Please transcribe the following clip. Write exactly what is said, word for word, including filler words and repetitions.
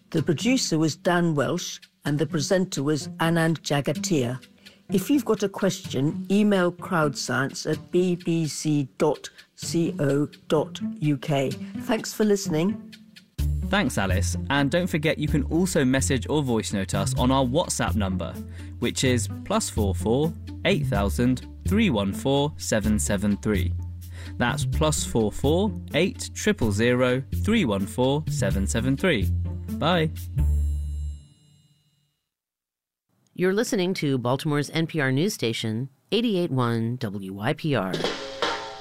The producer was Dan Welsh and the presenter was Anand Jagatia. If you've got a question, email crowdscience at b b c dot co dot u k. Thanks for listening. Thanks, Alice. And don't forget you can also message or voice note us on our WhatsApp number, which is plus four four eight thousand three one four seven seven three. That's plus four four eight triple zero three one four seven seven three. Bye. You're listening to Baltimore's N P R news station, eighty-eight point one W Y P R.